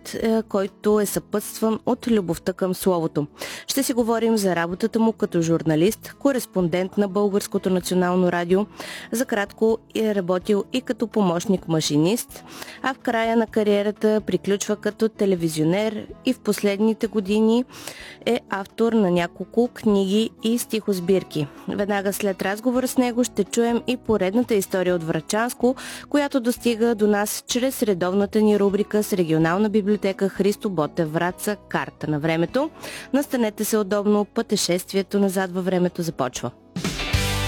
път, който е съпътстван от любовта към словото. Ще си говорим за работата му като журналист, кореспондент на Българското национално радио. За кратко е работил и като помощник-машинист, а в края на кариерата приключва като телевизионер и в последните години е автор на няколко книги и стихосбирки. Веднага след разговора с него ще чуем и поредната история от Врачанско, която достига до нас чрез редовната ни рубрика с регионална библиотека Христо Ботев Враца "Карта на времето". Настанете се удобно, пътешествието назад във времето започва.